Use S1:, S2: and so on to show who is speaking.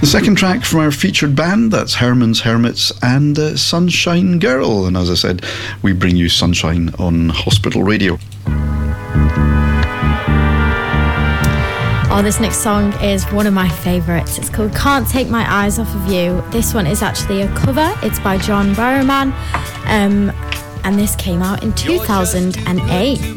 S1: The second track from our featured band, that's Herman's Hermits and Sunshine Girl. And as I said, we bring you Sunshine on Hospital Radio.
S2: Oh, this next song is one of my favourites. It's called Can't Take My Eyes Off of You. This one is actually a cover. It's by John Barrowman. And this came out in 2008.